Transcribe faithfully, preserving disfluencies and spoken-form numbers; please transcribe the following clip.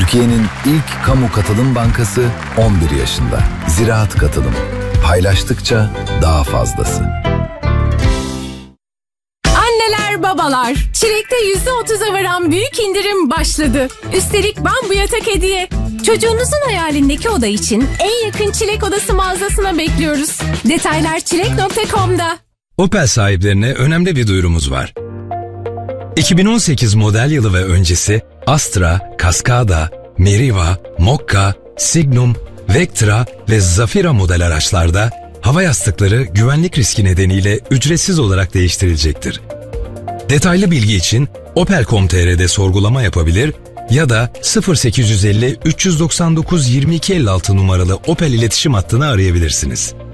Türkiye'nin ilk kamu katılım bankası on bir yaşında. Ziraat Katılım. Paylaştıkça daha fazlası. Anneler, babalar, Çilek'te yüzde otuza varan büyük indirim başladı. Üstelik bambu yatak hediye. Çocuğunuzun hayalindeki oda için en yakın Çilek Odası mağazasına bekliyoruz. Detaylar çilek nokta com'da. Opel sahiplerine önemli bir duyurumuz var. iki bin on sekiz model yılı ve öncesi Astra, Cascada, Meriva, Mokka, Signum, Vectra ve Zafira model araçlarda hava yastıkları güvenlik riski nedeniyle ücretsiz olarak değiştirilecektir. Detaylı bilgi için opel nokta com nokta tr'de sorgulama yapabilir ya da sıfır sekiz yüz elli üç yüz doksan dokuz yirmi iki elli altı numaralı Opel iletişim hattını arayabilirsiniz.